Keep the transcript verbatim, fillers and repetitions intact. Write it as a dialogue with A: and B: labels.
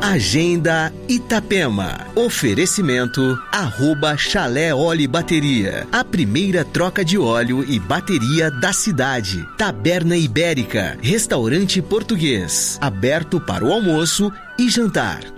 A: Agenda Itapema. Oferecimento arroba Chalé Óleo e Bateria. A primeira troca de óleo e bateria da cidade. Taberna Ibérica. Restaurante português. Aberto para o almoço e jantar.